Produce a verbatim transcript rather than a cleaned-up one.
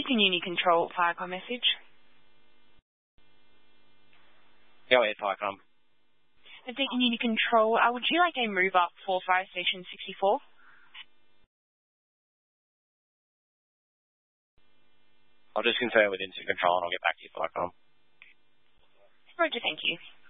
Deacon Uni Control, Firecom message. Go ahead, Firecom. Deacon Uni Control, uh, would you like a move up for Fire Station sixty-four? I'll just confirm with Instant Control and I'll get back to you, Firecom. Roger, thank you.